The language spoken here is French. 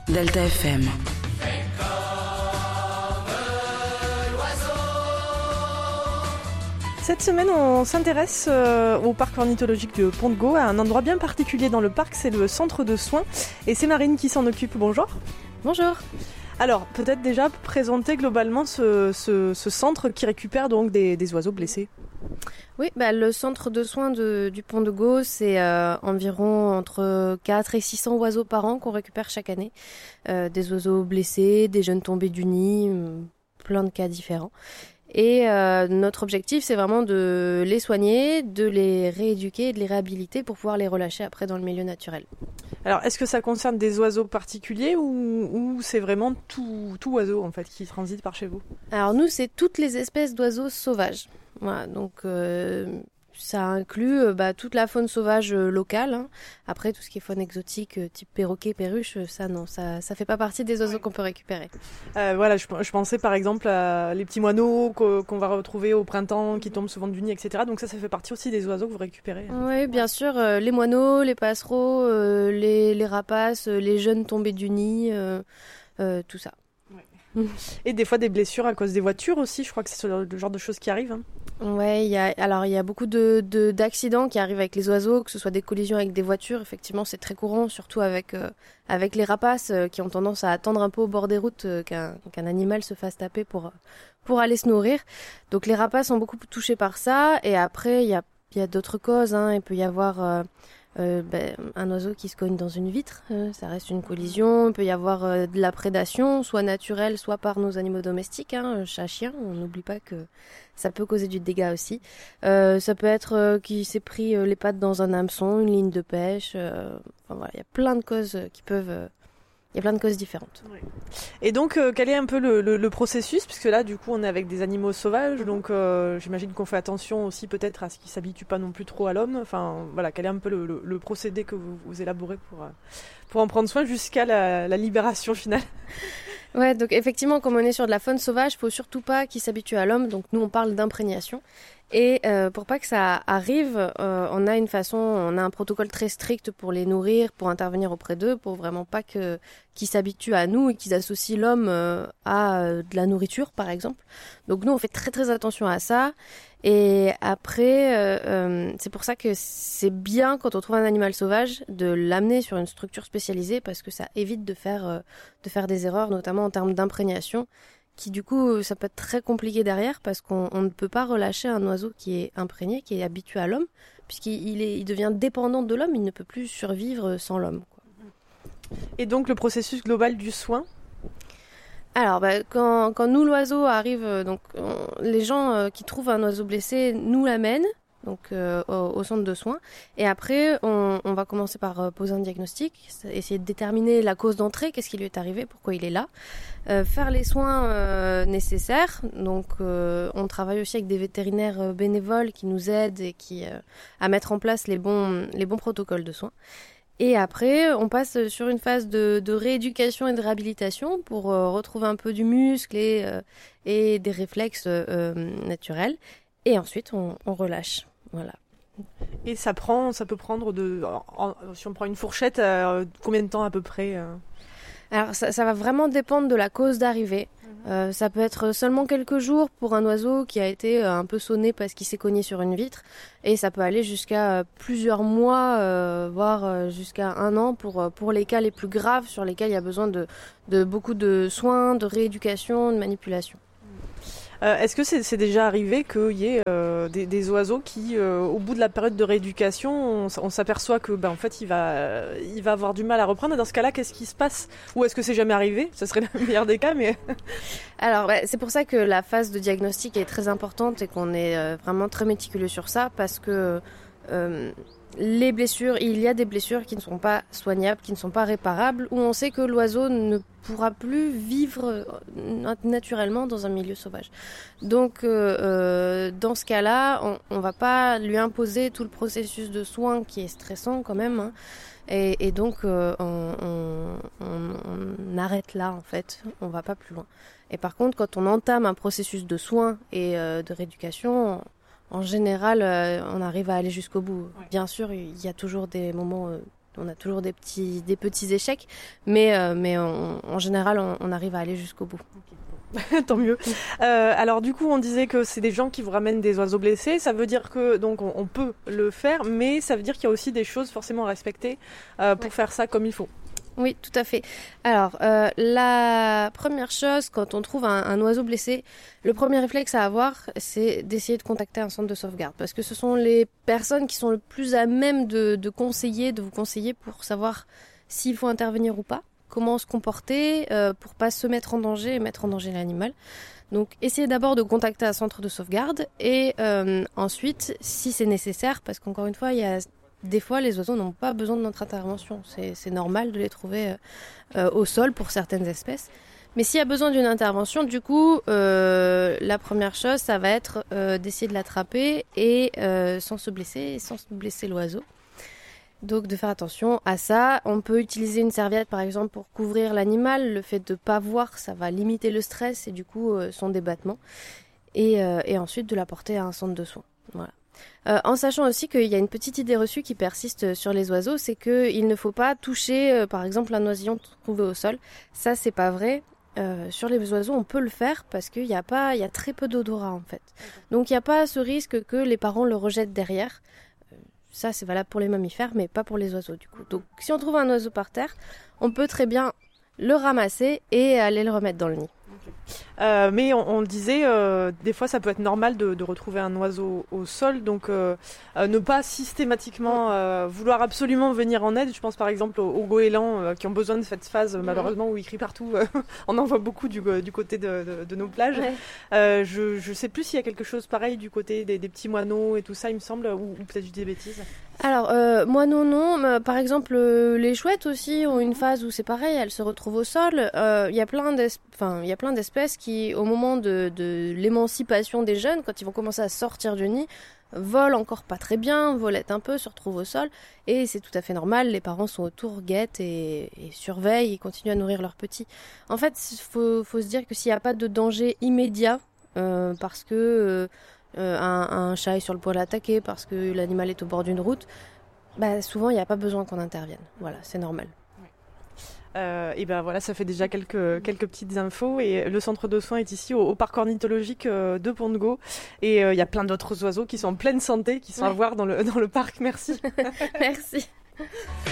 Delta FM. Cette semaine, on s'intéresse au parc ornithologique de Pont-de-Gau, à un endroit bien particulier dans le parc, c'est le centre de soins. Et c'est Marine qui s'en occupe. Bonjour. Bonjour. Alors, peut-être déjà présenter globalement ce centre qui récupère donc des oiseaux blessés. Oui, le centre de soins du Pont-de-Gau, c'est environ entre 4 et 600 oiseaux par an qu'on récupère chaque année. Des oiseaux blessés, des jeunes tombés du nid, plein de cas différents. Et notre objectif, c'est vraiment de les soigner, de les rééduquer et de les réhabiliter pour pouvoir les relâcher après dans le milieu naturel. Alors, est-ce que ça concerne des oiseaux particuliers ou c'est vraiment tout oiseau en fait qui transite par chez vous ? Alors nous, c'est toutes les espèces d'oiseaux sauvages. Voilà, donc ça inclut toute la faune sauvage locale. Hein. Après, tout ce qui est faune exotique, type perroquet, perruche, ça fait pas partie des oiseaux qu'on peut récupérer. Voilà, je pensais par exemple à les petits moineaux qu'on va retrouver au printemps, qui tombent souvent du nid, etc. Donc ça fait partie aussi des oiseaux que vous récupérez. Oui, bien sûr, les moineaux, les passereaux, les rapaces, les jeunes tombés du nid, tout ça. Et des fois des blessures à cause des voitures aussi, je crois que c'est le genre de choses qui arrivent. Hein. Ouais, il y a beaucoup d'accidents qui arrivent avec les oiseaux, que ce soit des collisions avec des voitures. Effectivement, c'est très courant, surtout avec les rapaces qui ont tendance à attendre un peu au bord des routes qu'un animal se fasse taper pour aller se nourrir. Donc les rapaces sont beaucoup touchés par ça. Et après, il y a d'autres causes. Hein. Il peut y avoir un oiseau qui se cogne dans une vitre, ça reste une collision. Il peut y avoir de la prédation, soit naturelle, soit par nos animaux domestiques, chat, chien. On n'oublie pas que ça peut causer du dégât aussi. Ça peut être qu'il s'est pris les pattes dans un hameçon, une ligne de pêche. Voilà, il y a plein de causes il y a plein de causes différentes. Oui. Et donc, quel est un peu le processus ? Puisque là, du coup, on est avec des animaux sauvages, donc j'imagine qu'on fait attention aussi peut-être à ce qu'ils ne s'habituent pas non plus trop à l'homme. Enfin, voilà, quel est un peu le procédé que vous élaborez pour en prendre soin jusqu'à la libération finale ? Ouais, donc effectivement, comme on est sur de la faune sauvage, il ne faut surtout pas qu'ils s'habituent à l'homme. Donc nous, on parle d'imprégnation. Et pour pas que ça arrive, on a un protocole très strict pour les nourrir, pour intervenir auprès d'eux, pour vraiment pas qu'ils s'habituent à nous et qu'ils associent l'homme à de la nourriture, par exemple. Donc nous, on fait très très attention à ça. Et après, c'est pour ça que c'est bien quand on trouve un animal sauvage de l'amener sur une structure spécialisée parce que ça évite de faire des erreurs, notamment en termes d'imprégnation, qui du coup, ça peut être très compliqué derrière parce qu'on ne peut pas relâcher un oiseau qui est imprégné, qui est habitué à l'homme, puisqu'il devient dépendant de l'homme, il ne peut plus survivre sans l'homme, quoi. Et donc le processus global du soin ? Alors, quand nous, l'oiseau arrive, les gens qui trouvent un oiseau blessé nous l'amènent donc au centre de soins. Et après, on va commencer par poser un diagnostic, essayer de déterminer la cause d'entrée, qu'est-ce qui lui est arrivé, pourquoi il est là, faire les soins nécessaires. Donc, on travaille aussi avec des vétérinaires bénévoles qui nous aident et à mettre en place les bons protocoles de soins. Et après, on passe sur une phase de rééducation et de réhabilitation pour retrouver un peu du muscle et des réflexes naturels. Et ensuite, on relâche. Voilà. Et ça peut prendre si on prend une fourchette, combien de temps à peu près Alors, ça va vraiment dépendre de la cause d'arrivée. Ça peut être seulement quelques jours pour un oiseau qui a été un peu sonné parce qu'il s'est cogné sur une vitre. Et ça peut aller jusqu'à plusieurs mois, voire jusqu'à 1 an pour les cas les plus graves sur lesquels il y a besoin de beaucoup de soins, de rééducation, de manipulation. Est-ce que c'est déjà arrivé qu'il y ait des oiseaux qui, au bout de la période de rééducation, on s'aperçoit que en fait il va avoir du mal à reprendre. Et dans ce cas-là, qu'est-ce qui se passe ? Ou est-ce que c'est jamais arrivé ? Ce serait le meilleur des cas, mais... Alors, c'est pour ça que la phase de diagnostic est très importante et qu'on est vraiment très méticuleux sur ça, parce que les blessures, il y a des blessures qui ne sont pas soignables, qui ne sont pas réparables, où on sait que l'oiseau ne pourra plus vivre naturellement dans un milieu sauvage. Donc, dans ce cas-là, on va pas lui imposer tout le processus de soins qui est stressant quand même, hein. Et donc, on arrête là, en fait. On va pas plus loin. Et par contre, quand on entame un processus de soins et de rééducation, en général, on arrive à aller jusqu'au bout. Ouais. Bien sûr, il y a toujours des moments On a toujours des petits échecs, mais en général, on arrive à aller jusqu'au bout. Tant mieux. Alors du coup, on disait que c'est des gens qui vous ramènent des oiseaux blessés. Ça veut dire que donc on peut le faire, mais ça veut dire qu'il y a aussi des choses forcément à respecter pour faire ça comme il faut. Oui, tout à fait. Alors, la première chose, quand on trouve un oiseau blessé, le premier réflexe à avoir, c'est d'essayer de contacter un centre de sauvegarde. Parce que ce sont les personnes qui sont le plus à même de vous conseiller pour savoir s'il faut intervenir ou pas, comment se comporter pour pas se mettre en danger et mettre en danger l'animal. Donc, essayez d'abord de contacter un centre de sauvegarde et ensuite, si c'est nécessaire, parce qu'encore une fois, des fois, les oiseaux n'ont pas besoin de notre intervention. C'est normal de les trouver au sol pour certaines espèces. Mais s'il y a besoin d'une intervention, du coup, la première chose, ça va être d'essayer de l'attraper et sans se blesser l'oiseau. Donc de faire attention à ça. On peut utiliser une serviette, par exemple, pour couvrir l'animal. Le fait de ne pas voir, ça va limiter le stress et du coup son débattement. Et ensuite de l'apporter à un centre de soins. Voilà. En sachant aussi qu'il y a une petite idée reçue qui persiste sur les oiseaux, c'est qu'il ne faut pas toucher, par exemple, un oisillon trouvé au sol. Ça, c'est pas vrai. Sur les oiseaux, on peut le faire parce qu'il y a très peu d'odorat en fait. Donc il n'y a pas ce risque que les parents le rejettent derrière. Ça, c'est valable pour les mammifères, mais pas pour les oiseaux du coup. Donc si on trouve un oiseau par terre, on peut très bien le ramasser et aller le remettre dans le nid. Mais on le disait, des fois ça peut être normal de retrouver un oiseau au sol, donc ne pas systématiquement vouloir absolument venir en aide. Je pense par exemple aux goélands qui ont besoin de cette phase malheureusement où ils crient partout. On en voit beaucoup du côté de nos plages. Ouais. Je sais plus s'il y a quelque chose pareil du côté des petits moineaux et tout ça, il me semble, ou peut-être je dis des bêtises. Alors, moineaux non, mais par exemple les chouettes aussi ont une phase où c'est pareil, elles se retrouvent au sol. Il y a plein d'espèces qui, au moment de l'émancipation des jeunes, quand ils vont commencer à sortir du nid, volent encore pas très bien, volettent un peu, se retrouvent au sol, et c'est tout à fait normal, les parents sont autour, guettent et surveillent, et continuent à nourrir leurs petits. En fait, faut se dire que s'il n'y a pas de danger immédiat, parce que un chat est sur le point d'attaquer, parce que l'animal est au bord d'une route, bah, souvent il n'y a pas besoin qu'on intervienne. Voilà, c'est normal. Et ben voilà, ça fait déjà quelques petites infos. Et le centre de soins est ici au parc ornithologique de Pont-de-Gau. Et il y a plein d'autres oiseaux qui sont en pleine santé, qui sont à voir dans le parc. Merci. Merci.